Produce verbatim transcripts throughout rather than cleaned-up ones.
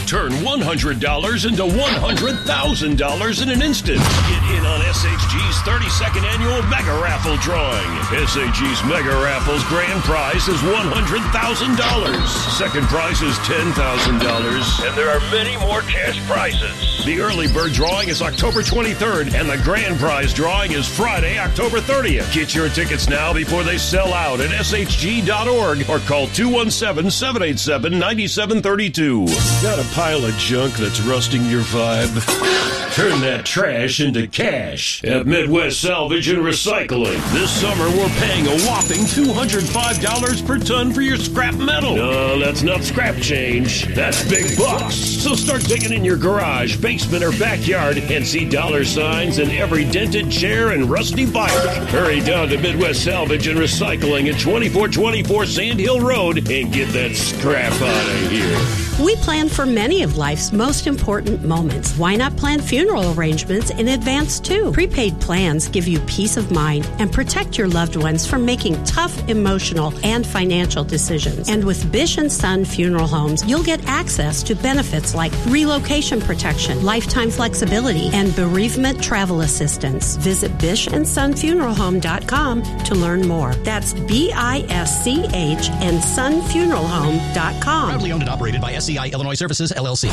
Turn one hundred dollars into one hundred thousand dollars in an instant. Get in on S H G's thirty-second annual Mega Raffle drawing. S H G's Mega Raffle's grand prize is one hundred thousand dollars. Second prize is ten thousand dollars. And there are many more cash prizes. The early bird drawing is October twenty-third, and the grand prize drawing is Friday, October thirtieth. Get your tickets now before they sell out at S H G dot org or call two one seven, seven eight seven, nine seven three two. Got a pile of junk that's rusting your vibe? Turn that trash into cash at Midwest Salvage and Recycling. This summer, we're paying a whopping two hundred five dollars per ton for your scrap metal. No, that's not scrap change. That's big bucks. So start digging in your garage, basement, or backyard and see dollar signs in every dented chair and rusty bike. Hurry down to Midwest Salvage and Recycling at twenty-four twenty-four Sand Hill Road and get that scrap out of here. We plan for many of life's most important moments. Why not plan funeral arrangements in advance, too? Prepaid plans give you peace of mind and protect your loved ones from making tough emotional and financial decisions. And with Bish and Son Funeral Homes, you'll get access to benefits like relocation protection, lifetime flexibility, and bereavement travel assistance. Visit bish and son funeral home dot com to learn more. That's B I S C H and son funeral home dot com. Proudly owned and operated by S C I Illinois Services, L L C.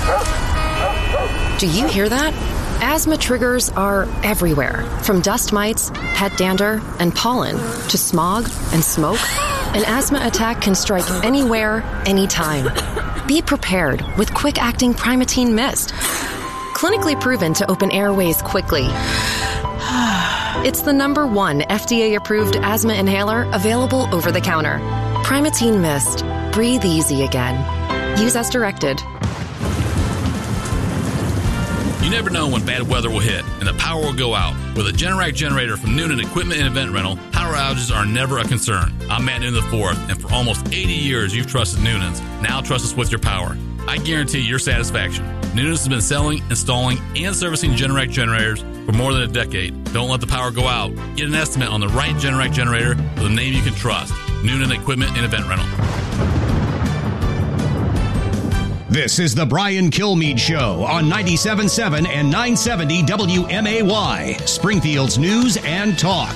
Do you hear that? Asthma triggers are everywhere, from dust mites, pet dander, and pollen, to smog and smoke. An asthma attack can strike anywhere, anytime. Be prepared with quick-acting Primatene Mist. Clinically proven to open airways quickly. It's the number one F D A-approved asthma inhaler available over the counter. Primatene Mist. Breathe easy again. Use as directed. You never know when bad weather will hit and the power will go out. With a Generac generator from Noonan Equipment and Event Rental, power outages are never a concern. I'm Matt Noonan the fourth, and for almost eighty years you've trusted Noonan's. Now trust us with your power. I guarantee your satisfaction. Noonan's has been selling, installing, and servicing Generac generators for more than a decade. Don't let the power go out. Get an estimate on the right Generac generator with a name you can trust. Noonan Equipment and Event Rental. This is the Brian Kilmeade Show on ninety-seven point seven and nine seventy W M A Y, Springfield's News and Talk.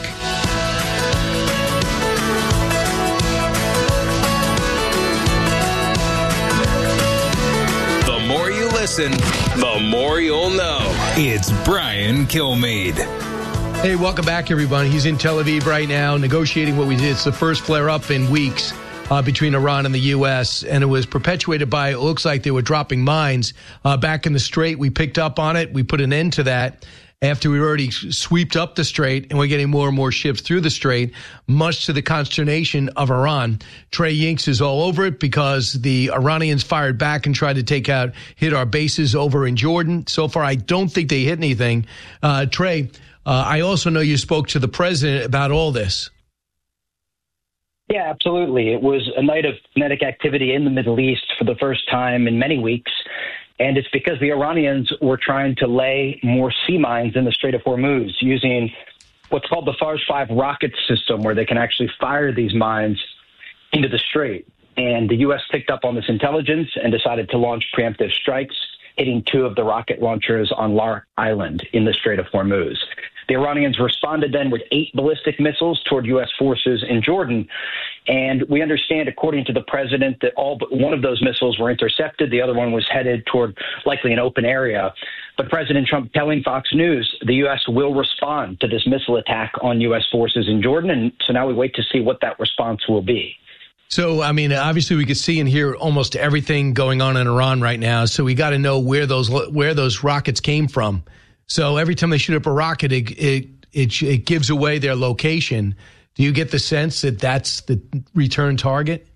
The more you listen, the more you'll know. It's Brian Kilmeade. Hey, welcome back, everyone. He's in Tel Aviv right now negotiating what we did. It's the first flare-up in weeks. Uh, between Iran and the U S, and it was perpetuated by, it looks like they were dropping mines uh, back in the Strait. We picked up on it. We put an end to that after we already sweeped up the Strait, and we're getting more and more ships through the Strait, much to the consternation of Iran. Trey Yinks is all over it because the Iranians fired back and tried to take out, hit our bases over in Jordan. So far, I don't think they hit anything. Uh, Trey, uh, I also know you spoke to the president about all this. Yeah, absolutely. It was a night of kinetic activity in the Middle East for the first time in many weeks. And it's because the Iranians were trying to lay more sea mines in the Strait of Hormuz using what's called the Fars five rocket system, where they can actually fire these mines into the Strait. And the U S picked up on this intelligence and decided to launch preemptive strikes, hitting two of the rocket launchers on Lark Island in the Strait of Hormuz. The Iranians responded then with eight ballistic missiles toward U S forces in Jordan. And we understand, according to the president, that all but one of those missiles were intercepted. The other one was headed toward likely an open area. But President Trump telling Fox News the U S will respond to this missile attack on U S forces in Jordan. And so now we wait to see what that response will be. So, I mean, obviously we could see and hear almost everything going on in Iran right now. So we got to know where those where those rockets came from. So every time they shoot up a rocket, it, it it it gives away their location. Do you get the sense that that's the return target?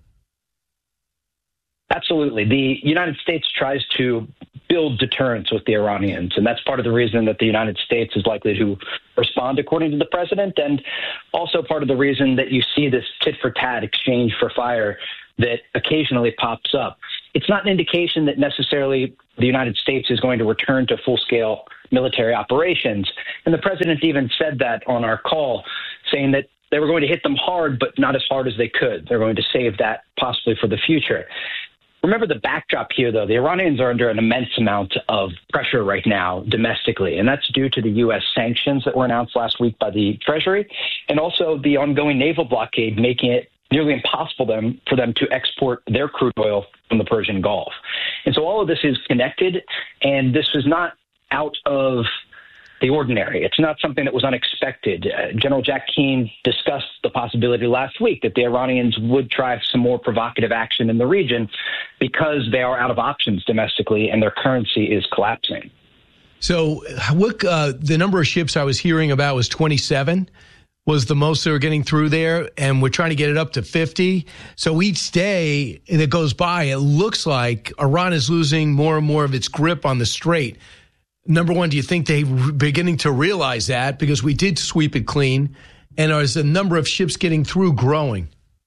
Absolutely. The United States tries to build deterrence with the Iranians, and that's part of the reason that the United States is likely to respond, according to the president, and also part of the reason that you see this tit-for-tat exchange for fire that occasionally pops up. It's not an indication that necessarily the United States is going to return to full-scale military operations. And the president even said that on our call, saying that they were going to hit them hard, but not as hard as they could. They're going to save that possibly for the future. remember the backdrop here, though. The Iranians are under an immense amount of pressure right now domestically, and that's due to the U S sanctions that were announced last week by the Treasury, and also the ongoing naval blockade, making it nearly impossible them, for them to export their crude oil from the Persian Gulf. And so all of this is connected, and this was not out of the ordinary. It's not something that was unexpected. Uh, General Jack Keane discussed the possibility last week that the Iranians would try some more provocative action in the region because they are out of options domestically and their currency is collapsing. So what uh, the number of ships I was hearing about was twenty-seven. Was the most they were getting through there, and we're trying to get it up to fifty. So each day that goes by, it looks like Iran is losing more and more of its grip on the strait. Number one, do you think they're beginning to realize that? Because we did sweep it clean, and is the number of ships getting through growing?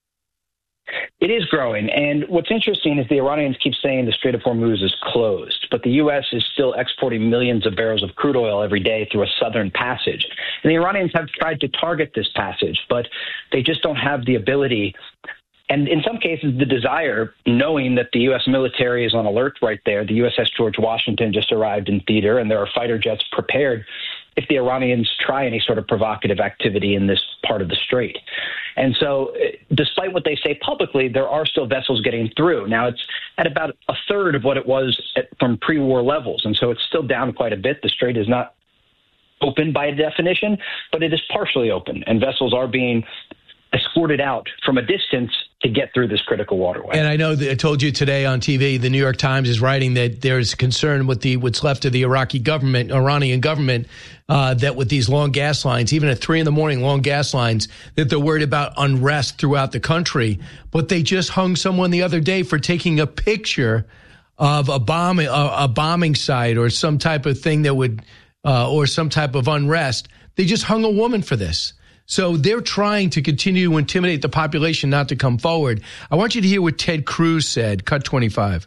It is growing, and what's interesting is the Iranians keep saying the Strait of Hormuz is closed, but the U S is still exporting millions of barrels of crude oil every day through a southern passage. And the Iranians have tried to target this passage, but they just don't have the ability, and in some cases the desire, knowing that the U S military is on alert right there. The U S S George Washington just arrived in theater, and there are fighter jets prepared if the Iranians try any sort of provocative activity in this part of the strait. And so despite what they say publicly, there are still vessels getting through. Now, it's at about a third of what it was at, from pre-war levels, and so it's still down quite a bit. The strait is not open by definition, but it is partially open, and vessels are being escorted out from a distance to get through this critical waterway. And I know that I told you today on T V, the New York Times is writing that there's concern with the what's left of the Iraqi government, Iranian government, uh, that with these long gas lines, even at three in the morning, long gas lines, that they're worried about unrest throughout the country. But they just hung someone the other day for taking a picture of a bomb, a, a bombing site or some type of thing that would, uh, or some type of unrest. They just hung a woman for this. So they're trying to continue to intimidate the population not to come forward. I want you to hear what Ted Cruz said, cut twenty-five.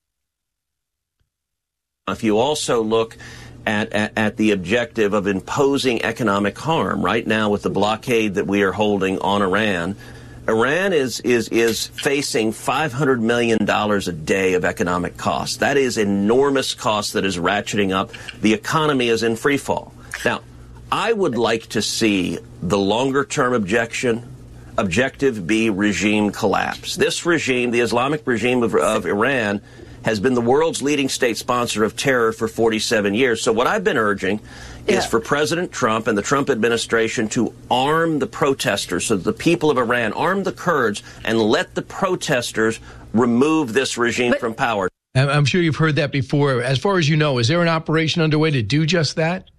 If you also look at, at, at the objective of imposing economic harm, right now with the blockade that we are holding on Iran, Iran is is is facing five hundred million dollars a day of economic costs. That is enormous cost that is ratcheting up. The economy is in free fall. Now, I would like to see the longer-term objection, objective be regime collapse. This regime, the Islamic regime of, of Iran, has been the world's leading state sponsor of terror for forty-seven years. So what I've been urging yeah. is for President Trump and the Trump administration to arm the protesters, so the people of Iran, arm the Kurds, and let the protesters remove this regime but, from power. I'm sure you've heard that before. As far as you know, is there an operation underway to do just that?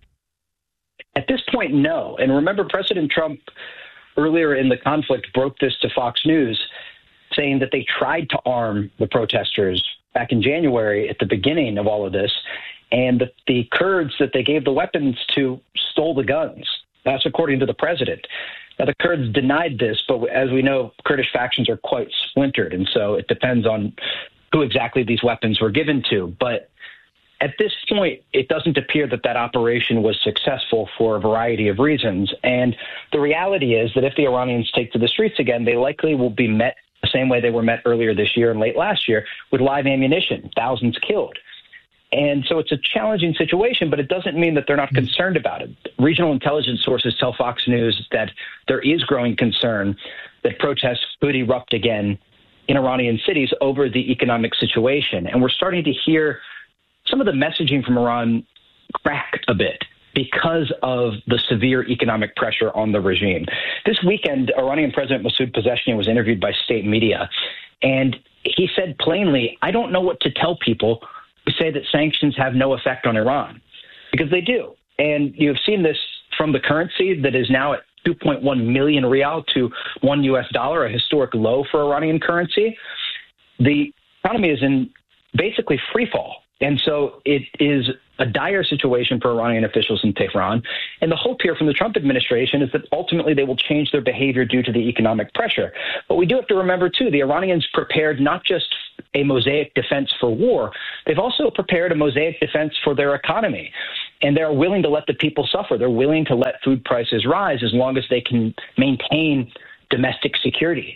At this point, no. And remember, President Trump earlier in the conflict broke this to Fox News, saying that they tried to arm the protesters back in January at the beginning of all of this, and that the Kurds that they gave the weapons to stole the guns. That's according to the president. Now, the Kurds denied this, but as we know, Kurdish factions are quite splintered, and so it depends on who exactly these weapons were given to. But at this point, it doesn't appear that that operation was successful for a variety of reasons. And the reality is that if the Iranians take to the streets again, they likely will be met the same way they were met earlier this year and late last year, with live ammunition, thousands killed. And so it's a challenging situation, but it doesn't mean that they're not concerned about it. Regional intelligence sources tell Fox News that there is growing concern that protests could erupt again in Iranian cities over the economic situation. And we're starting to hear some of the messaging from Iran crack a bit because of the severe economic pressure on the regime. This weekend, Iranian President Masoud Pezeshkian was interviewed by state media, and he said plainly, I don't know what to tell people who say that sanctions have no effect on Iran, because they do. And you've seen this from the currency that is now at two point one million rial to one U S dollar, a historic low for Iranian currency. The economy is in basically free fall. And so it is a dire situation for Iranian officials in Tehran. And the hope here from the Trump administration is that ultimately they will change their behavior due to the economic pressure. But we do have to remember, too, the Iranians prepared not just a mosaic defense for war, they've also prepared a mosaic defense for their economy. And they're willing to let the people suffer. They're willing to let food prices rise as long as they can maintain domestic security.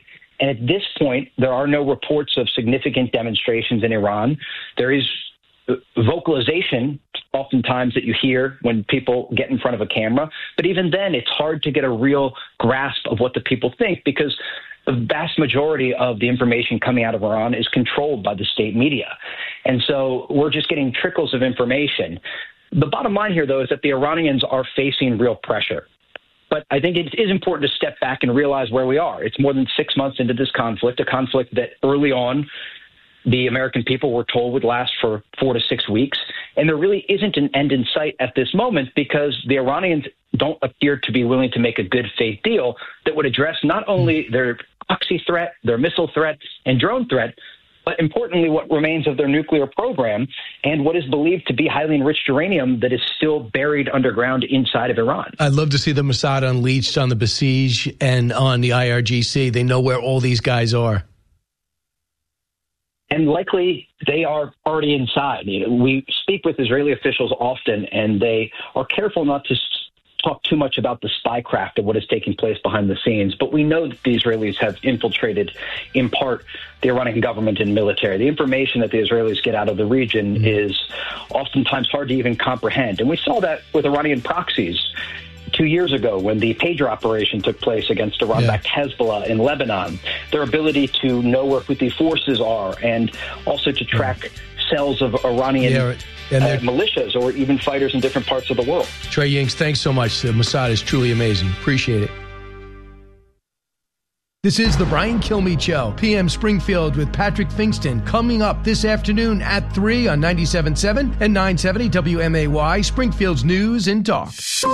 And at this point, there are no reports of significant demonstrations in Iran. There is vocalization oftentimes that you hear when people get in front of a camera. But even then, it's hard to get a real grasp of what the people think, because the vast majority of the information coming out of Iran is controlled by the state media. And so we're just getting trickles of information. The bottom line here, though, is that the Iranians are facing real pressure. But I think it is important to step back and realize where we are. It's more than six months into this conflict, a conflict that early on the American people were told would last for four to six weeks. And there really isn't an end in sight at this moment, because the Iranians don't appear to be willing to make a good faith deal that would address not only their proxy threat, their missile threat, and drone threat, but importantly, what remains of their nuclear program and what is believed to be highly enriched uranium that is still buried underground inside of Iran. I'd love to see the Mossad unleashed on the Basij and on the I R G C. They know where all these guys are. And likely they are already inside. You know, we speak with Israeli officials often, and they are careful not to talk too much about the spycraft of what is taking place behind the scenes. But we know that the Israelis have infiltrated, in part, the Iranian government and military. The information that the Israelis get out of the region mm-hmm. is oftentimes hard to even comprehend. And we saw that with Iranian proxies two years ago when the pager operation took place against Iran-backed yeah. Hezbollah in Lebanon. Their ability to know where Houthi forces are and also to track yeah. cells of Iranian yeah, and uh, militias or even fighters in different parts of the world. Trey Yingst, thanks so much. The Mossad is truly amazing. Appreciate it. This is the Brian Kilmeade Show, P M Springfield with Patrick Fingston, coming up this afternoon at three on ninety-seven point seven and nine seventy W M A Y, Springfield's News and Talk.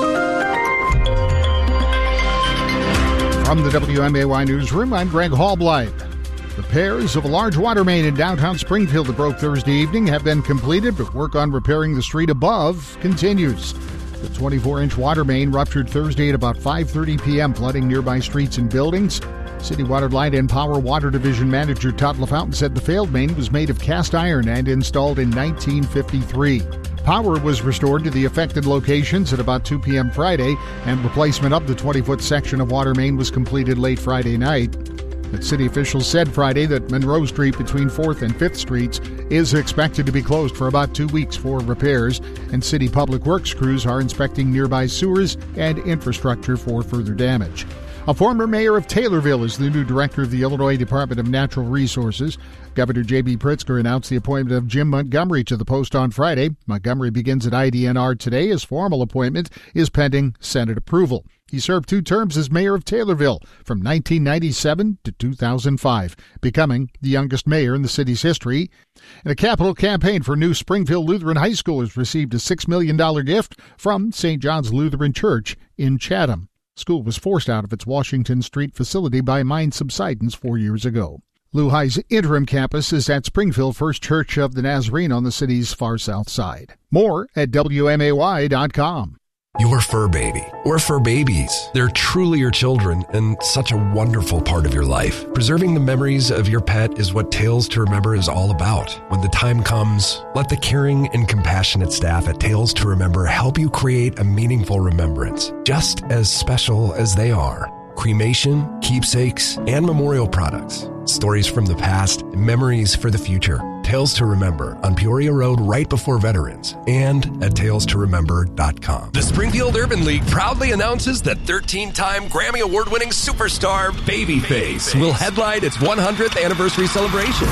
From the W M A Y Newsroom, I'm Greg Hallblight. Repairs of a large water main in downtown Springfield that broke Thursday evening have been completed, but work on repairing the street above continues. The twenty-four inch water main ruptured Thursday at about five thirty p.m., flooding nearby streets and buildings. City Water Light and Power Water Division Manager Todd LaFountain said the failed main was made of cast iron and installed in nineteen fifty-three. Power was restored to the affected locations at about two p.m. Friday, and replacement of the twenty-foot section of water main was completed late Friday night. But city officials said Friday that Monroe Street between fourth and fifth Streets is expected to be closed for about two weeks for repairs, and city public works crews are inspecting nearby sewers and infrastructure for further damage. A former mayor of Taylorville is the new director of the Illinois Department of Natural Resources. Governor J B. Pritzker announced the appointment of Jim Montgomery to the post on Friday. Montgomery begins at I D N R today. His formal appointment is pending Senate approval. He served two terms as mayor of Taylorville from nineteen ninety-seven to two thousand five, becoming the youngest mayor in the city's history. And a capital campaign for new Springfield Lutheran High School has received a six million dollars gift from Saint John's Lutheran Church in Chatham. School was forced out of its Washington Street facility by mine subsidence four years ago. Lou High's interim campus is at Springfield First Church of the Nazarene on the city's far south side. More at W M A Y dot com. Your fur baby, or fur babies. They're truly your children and such a wonderful part of your life. Preserving the memories of your pet is what Tales to Remember is all about. When the time comes, let the caring and compassionate staff at Tales to Remember help you create a meaningful remembrance, just as special as they are. Cremation, keepsakes, and memorial products. Stories from the past, memories for the future. Tales to Remember on Peoria Road right before Veterans and at tales to remember dot com. The Springfield Urban League proudly announces that thirteen-time Grammy Award-winning superstar Babyface will headline its one hundredth anniversary celebration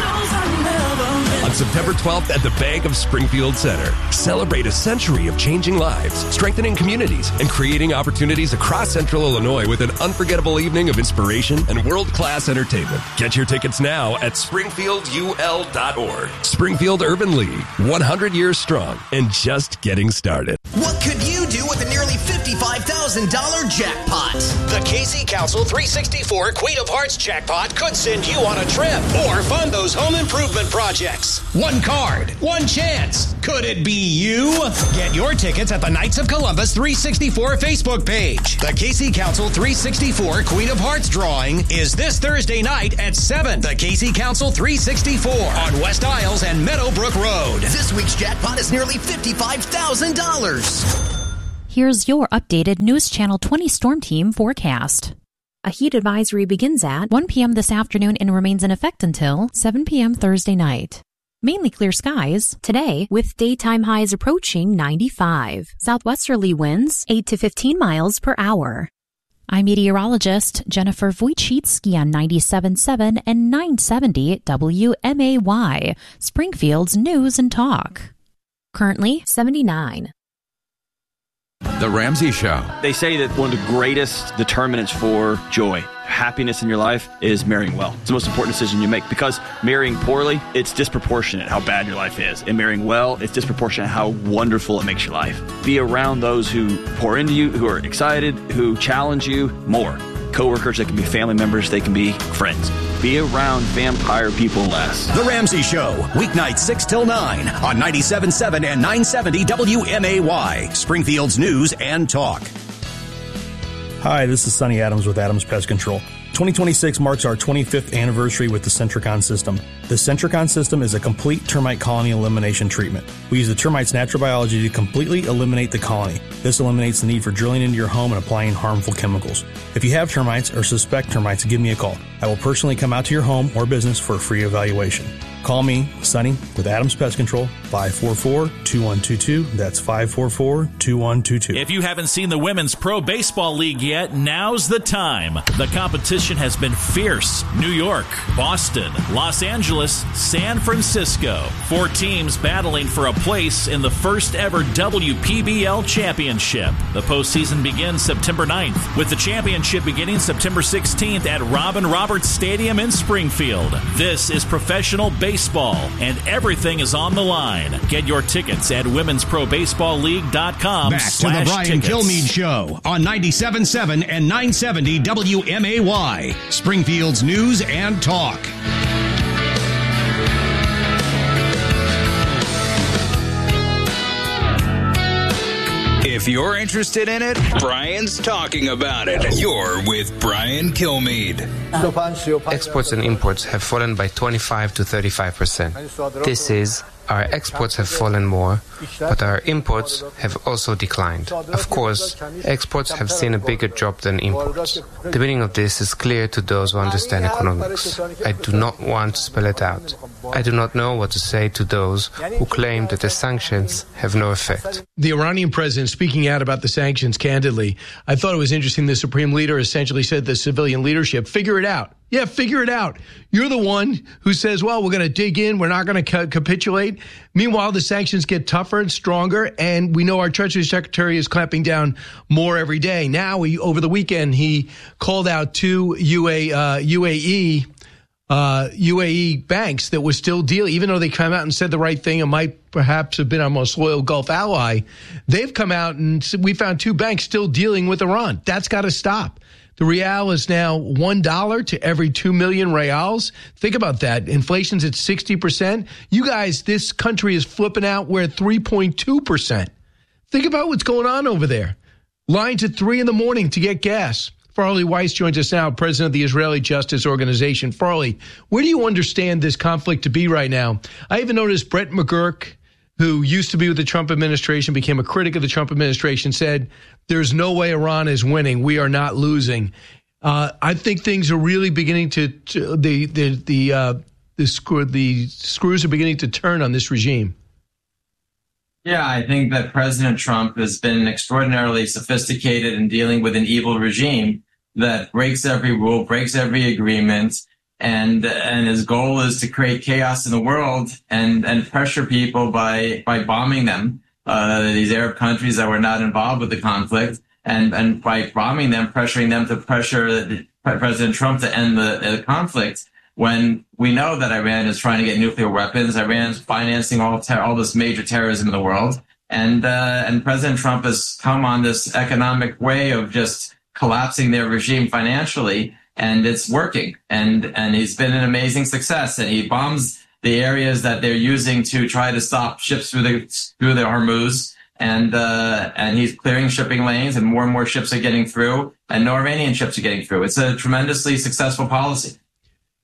on September twelfth at the Bank of Springfield Center. Celebrate a century of changing lives, strengthening communities, and creating opportunities across Central Illinois with an unforgettable evening of inspiration and world-class entertainment. Get your tickets now at springfield U L dot org. Springfield Urban League, one hundred years strong and just getting started. What could you do with a nearly fifty-five thousand dollars jackpot? The K C Council three sixty-four Queen of Hearts jackpot could send you on a trip or fund those home improvement projects. One card, one chance. Could it be you? Get your tickets at the Knights of Columbus three sixty-four Facebook page. The K C Council three sixty-four Queen of Hearts drawing is this Thursday night at seven. The K C Council three sixty-four on West Isles and Meadowbrook Road. This week's jackpot is nearly fifty-five thousand dollars. Here's your updated News Channel twenty Storm Team forecast. A heat advisory begins at one p.m. this afternoon and remains in effect until seven p.m. Thursday night. Mainly clear skies today with daytime highs approaching ninety-five. Southwesterly winds eight to fifteen miles per hour. I'm meteorologist Jennifer Wojcicki on ninety-seven point seven and nine seventy W M A Y, Springfield's News and Talk. Currently seventy-nine. The Ramsey Show. They say that one of the greatest determinants for joy, happiness in your life is marrying well. It's the most important decision you make because marrying poorly, it's disproportionate how bad your life is. And marrying well, it's disproportionate how wonderful it makes your life. Be around those who pour into you, who are excited, who challenge you more. Coworkers, they can be family members, they can be friends. Be around vampire people less. The Ramsey Show, weeknights six till nine on ninety-seven point seven and nine seventy W M A Y, Springfield's News and Talk. Hi, this is Sonny Adams with Adams Pest Control. twenty twenty-six marks our twenty-fifth anniversary with the Centricon system. The Centricon system is a complete termite colony elimination treatment. We use the termite's natural biology to completely eliminate the colony. This eliminates the need for drilling into your home and applying harmful chemicals. If you have termites or suspect termites, give me a call. I will personally come out to your home or business for a free evaluation. Call me, Sonny, with Adams Pest Control, five four four, two one two two. That's five four four, two one two two. If you haven't seen the Women's Pro Baseball League yet, now's the time. The competition has been fierce. New York, Boston, Los Angeles, San Francisco. Four teams battling for a place in the first ever W P B L Championship. The postseason begins September ninth, with the championship beginning September sixteenth at Robin Roberts Stadium in Springfield. This is professional baseball. Baseball, and everything is on the line. Get your tickets at women's pro baseball league dot com. Back to the Brian tickets. Kilmeade Show on ninety-seven point seven and nine seventy W M A Y, Springfield's News and Talk. If you're interested in it, Brian's talking about it. You're with Brian Kilmeade. Exports and imports have fallen by twenty-five to thirty-five percent. This is, our exports have fallen more, but our imports have also declined. Of course, exports have seen a bigger drop than imports. The meaning of this is clear to those who understand economics. I do not want to spell it out. I do not know what to say to those who claim that the sanctions have no effect. The Iranian president speaking out about the sanctions candidly, I thought it was interesting. The supreme leader essentially said to civilian leadership, figure it out. Yeah, figure it out. You're the one who says, well, we're going to dig in. We're not going to ca- capitulate. Meanwhile, the sanctions get tougher and stronger, and we know our Treasury Secretary is clamping down more every day. Now, he, over the weekend, he called out two U A, uh, U A E uh, U A E banks that were still dealing, even though they came out and said the right thing and might perhaps have been our most loyal Gulf ally. They've come out and we found two banks still dealing with Iran. That's got to stop. The real is now one dollar to every two million reals. Think about that. Inflation's at sixty percent. You guys, this country is flipping out. We're at three point two percent. Think about what's going on over there. Lines at three in the morning to get gas. Farley Weiss joins us now, president of the Israeli Justice Organization. Farley, where do you understand this conflict to be right now? I even noticed Brett McGurk, who used to be with the Trump administration, became a critic of the Trump administration, said, there's no way Iran is winning. We are not losing. Uh, I think things are really beginning to, to the the the uh, the, screw, the screws are beginning to turn on this regime. Yeah, I think that President Trump has been extraordinarily sophisticated in dealing with an evil regime that breaks every rule, breaks every agreement, and and his goal is to create chaos in the world and and pressure people by by bombing them. Uh, these Arab countries that were not involved with the conflict, and, and by bombing them, pressuring them to pressure President Trump to end the, the conflict, when we know that Iran is trying to get nuclear weapons. Iran is financing all ter- all this major terrorism in the world. And uh, and President Trump has come on this economic way of just collapsing their regime financially, and it's working. And and he's been an amazing success, and he bombs the areas that they're using to try to stop ships through the through the Hormuz, and uh, and he's clearing shipping lanes, and more and more ships are getting through, and no Iranian ships are getting through. It's a tremendously successful policy.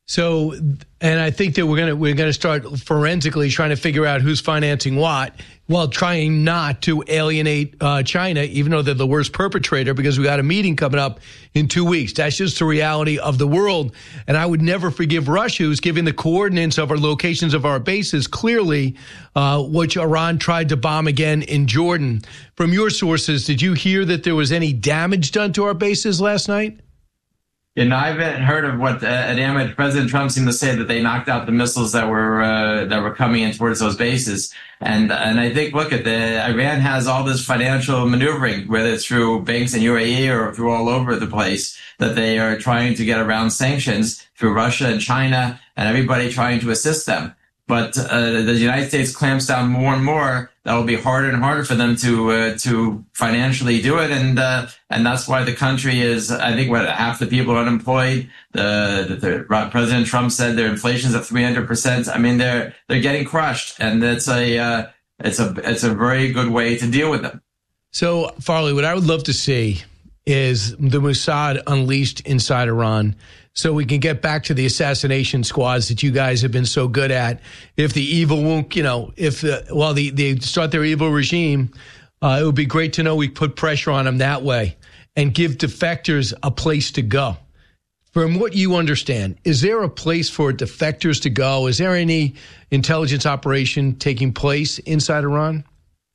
So, and I think that we're gonna we're gonna start forensically trying to figure out who's financing what, while trying not to alienate uh, China, even though they're the worst perpetrator, because we got a meeting coming up in two weeks. That's just the reality of the world. And I would never forgive Russia, who's giving the coordinates of our locations of our bases, clearly, uh, which Iran tried to bomb again in Jordan. From your sources, did you hear that there was any damage done to our bases last night? You know, I haven't heard of what uh, damage. President Trump seemed to say that they knocked out the missiles that were uh, that were coming in towards those bases, and and I think look at the Iran has all this financial maneuvering, whether it's through banks in U A E or through all over the place, that they are trying to get around sanctions through Russia and China and everybody trying to assist them. But uh, the United States clamps down more and more. That will be harder and harder for them to uh, to financially do it, and uh, and that's why the country is. I think what half the people are unemployed. The, the, the President Trump said their inflation's at three hundred percent. I mean, they're they're getting crushed, and it's a uh, it's a it's a very good way to deal with them. So, Farley, what I would love to see is the Mossad unleashed inside Iran, so we can get back to the assassination squads that you guys have been so good at. If the evil won't, you know, if uh, well, the, they start their evil regime, uh, it would be great to know we put pressure on them that way and give defectors a place to go. From what you understand, is there a place for defectors to go? Is there any intelligence operation taking place inside Iran?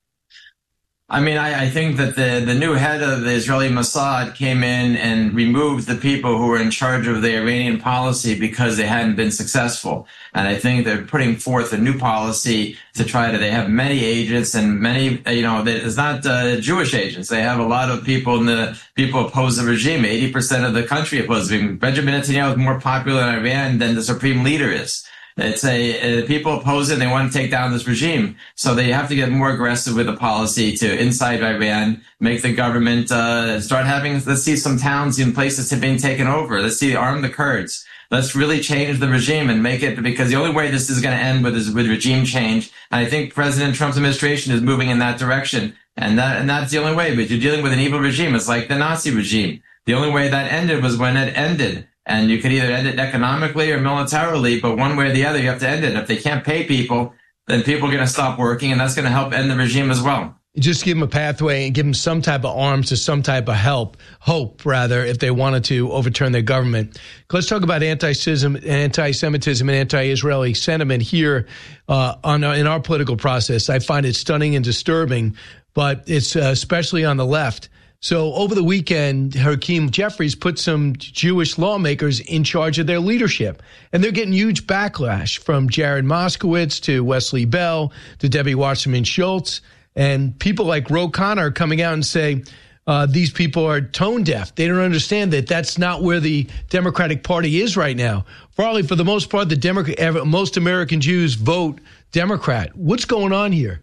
I mean, I, I think that the, the new head of the Israeli Mossad came in and removed the people who were in charge of the Iranian policy because they hadn't been successful. And I think they're putting forth a new policy to try to, they have many agents and many, you know, it's not uh, Jewish agents. They have a lot of people in the, people oppose the regime. eighty percent of the country opposes the regime. Benjamin Netanyahu is more popular in Iran than the supreme leader is. It's a, uh, people oppose it and they want to take down this regime. So they have to get more aggressive with the policy to inside Iran, make the government, uh, start having, let's see some towns and places have been taken over. Let's see, arm the Kurds. Let's really change the regime and make it, because the only way this is going to end with is with regime change. And I think President Trump's administration is moving in that direction. And that, and that's the only way. But you're dealing with an evil regime. It's like the Nazi regime. The only way that ended was when it ended. And you could either end it economically or militarily, but one way or the other, you have to end it. If they can't pay people, then people are going to stop working, and that's going to help end the regime as well. Just give them a pathway and give them some type of arms to some type of help, hope, rather, if they wanted to overturn their government. Let's talk about anti-Semitism, anti-Semitism and anti-Israeli sentiment here uh, on in our political process. I find it stunning and disturbing, but it's uh, especially on the left. So over the weekend, Hakeem Jeffries put some Jewish lawmakers in charge of their leadership, and they're getting huge backlash from Jared Moskowitz to Wesley Bell to Debbie Wasserman Schultz. And people like Ro Khanna are coming out and say uh, these people are tone deaf. They don't understand that that's not where the Democratic Party is right now. Farley, for the most part, the Democrat, most American Jews vote Democrat. What's going on here?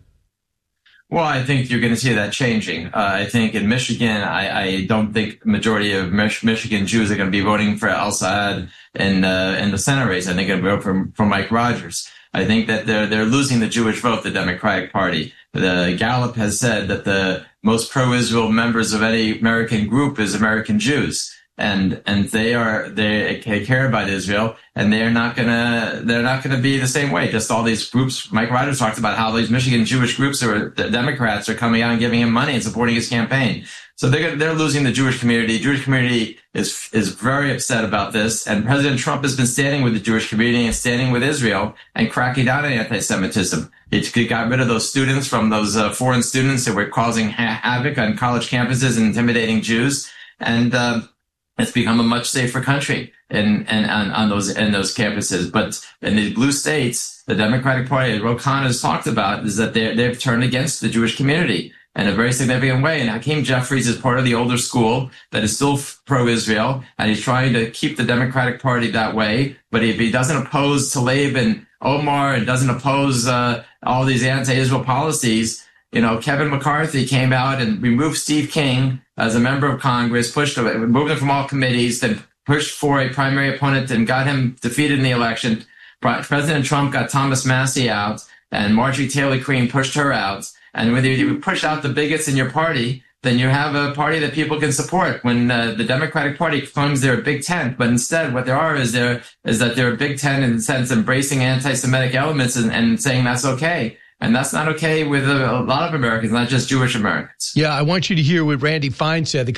Well, I think you're going to see that changing. Uh, I think in Michigan, I, I don't think the majority of Mich- Michigan Jews are going to be voting for al-Saad in, uh, in the Senate race. I think they're going to vote for, for Mike Rogers. I think that they're, they're losing the Jewish vote, the Democratic Party. The Gallup has said that the most pro-Israel members of any American group is American Jews. And, and they are, they care about Israel, and they're not gonna, they're not gonna be the same way. Just all these groups, Mike Rogers talked about how these Michigan Jewish groups or the Democrats are coming out and giving him money and supporting his campaign. So they're, they're losing the Jewish community. The Jewish community is, is very upset about this. And President Trump has been standing with the Jewish community and standing with Israel and cracking down on anti-Semitism. He got rid of those students from those uh, foreign students that were causing ha- havoc on college campuses and intimidating Jews. And, uh, it's become a much safer country in, in, on, on those, in those campuses. But in the blue states, the Democratic Party, Ro Khanna has talked about, is that they're, they've turned against the Jewish community in a very significant way. And Hakeem Jeffries is part of the older school that is still pro-Israel, and he's trying to keep the Democratic Party that way. But if he doesn't oppose Tlaib and Omar and doesn't oppose uh, all these anti-Israel policies, you know, Kevin McCarthy came out and removed Steve King as a member of Congress, pushed removed him from all committees, then pushed for a primary opponent and got him defeated in the election. President Trump got Thomas Massie out, and Marjorie Taylor Greene pushed her out. And when you push out the bigots in your party, then you have a party that people can support. When uh, the Democratic Party claims they're a big tent, but instead what they are is they're is that they're a big tent in the sense embracing anti-Semitic elements and, and saying that's okay. And that's not okay with a, a lot of Americans, not just Jewish Americans. Yeah, I want you to hear what Randy Fine said. The